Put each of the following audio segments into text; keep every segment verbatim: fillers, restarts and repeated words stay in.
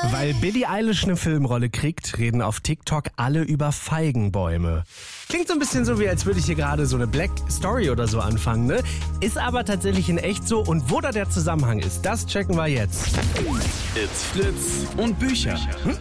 Weil Billie Eilish eine Filmrolle kriegt, reden auf TikTok alle über Feigenbäume. Klingt so ein bisschen so, wie als würde ich hier gerade so eine Black Story oder so anfangen, ne? Ist aber tatsächlich in echt so. Und wo da der Zusammenhang ist, das checken wir jetzt. It's Fritz und Bücher.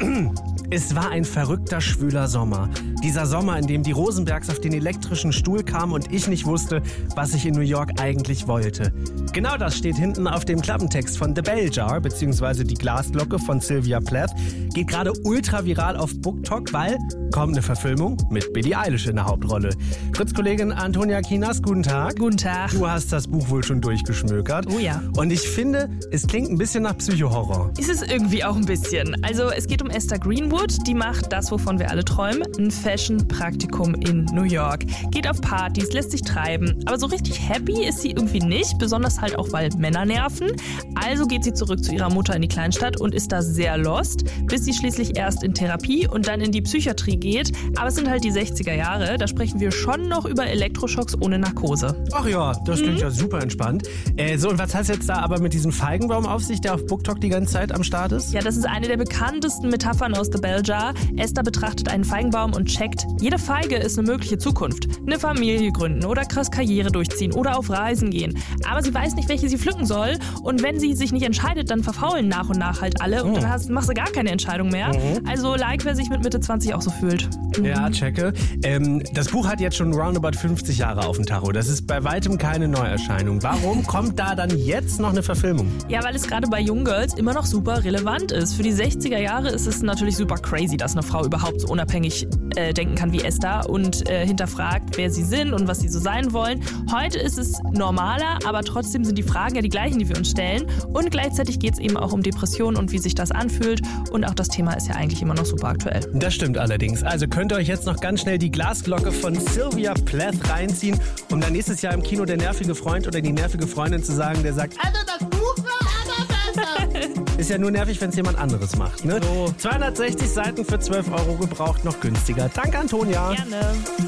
Es war ein verrückter, schwüler Sommer. Dieser Sommer, in dem die Rosenbergs auf den elektrischen Stuhl kamen und ich nicht wusste, was ich in New York eigentlich wollte. Genau das steht hinten auf dem Klappentext von The Bell Jar, beziehungsweise die Glasglocke von Sylvia Plath. Geht gerade ultra viral auf BookTok, weil kommt eine Verfilmung mit Billie Eilish in der Hauptrolle. Fritz-Kollegin Antonia Kinas, guten Tag. Guten Tag. Du hast das Buch wohl schon durchgeschmökert. Oh ja. Und ich finde, es klingt ein bisschen nach Psychohorror. Ist es irgendwie auch ein bisschen. Also es geht um Esther Greenwood, die macht das, wovon wir alle träumen, ein Fashion-Praktikum in New York. Geht auf Partys, lässt sich treiben, aber so richtig happy ist sie irgendwie nicht, besonders halt auch, weil Männer nerven. Also geht sie zurück zu ihrer Mutter in die Kleinstadt und ist da sehr lost, bis sie schließlich erst in Therapie und dann in die Psychiatrie geht. Aber es sind halt die sechziger Jahre, da sprechen wir schon noch über Elektroschocks ohne Narkose. Ach ja, das klingt Mhm. ja super entspannt. Äh, so, und was heißt jetzt da aber mit diesem Feigenbaum auf sich, der auf BookTok die ganze Zeit am Start ist? Ja, das ist eine der bekanntesten Metaphern aus The Bell Jar. Esther betrachtet einen Feigenbaum und checkt, jede Feige ist eine mögliche Zukunft. Eine Familie gründen oder krass Karriere durchziehen oder auf Reisen gehen. Aber sie weiß nicht, welche sie pflücken soll. Und wenn sie sich nicht entscheidet, dann verfaulen nach und nach halt alle. Und Mhm. dann hast, machst du gar keine Entscheidung mehr. Mhm. Also like, wer sich mit Mitte zwanzig auch so fühlt. Mhm. Ja, checke. Ähm, das Buch hat jetzt schon roundabout fünfzig Jahre auf dem Tacho. Das ist bei weitem keine Neuerscheinung. Warum kommt da dann jetzt noch eine Verfilmung? Ja, weil es gerade bei jungen Girls immer noch super relevant ist. Für die sechziger Jahre ist es natürlich super crazy, dass eine Frau überhaupt so unabhängig äh, denken kann wie Esther und äh, hinterfragt, wer sie sind und was sie so sein wollen. Heute ist es normaler, aber trotzdem sind die Fragen ja die gleichen, die wir uns stellen. Und gleichzeitig geht es eben auch um Depressionen und wie sich das anfühlt. Und auch das Thema ist ja eigentlich immer noch super aktuell. Das stimmt allerdings. Also könnt ihr euch jetzt noch ganz schnell die Glasglocke von Sylvia Plath reinziehen, um dann nächstes Jahr im Kino der nervige Freund oder die nervige Freundin zu sagen, der sagt, also das Buch war aber besser. Ist ja nur nervig, wenn es jemand anderes macht, ne? So. zweihundertsechzig Seiten für zwölf Euro gebraucht, noch günstiger. Danke, Antonia. Gerne.